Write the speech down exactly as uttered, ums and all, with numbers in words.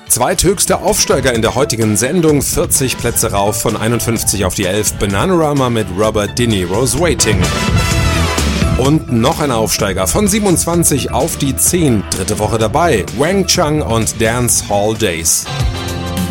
Zweithöchster Aufsteiger in der heutigen Sendung, vierzig Plätze rauf von einundfünfzig auf die elf, Bananarama mit Robert De Niro's Waiting. Und noch ein Aufsteiger von siebenundzwanzig auf die zehn, dritte Woche dabei, Wang Chung und Dance Hall Days.